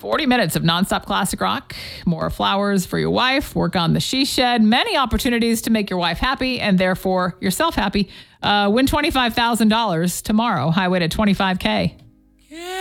40 minutes of nonstop classic rock, more flowers for your wife, work on the she shed, many opportunities to make your wife happy and therefore yourself happy. Win $25,000 tomorrow. Highway to 25K.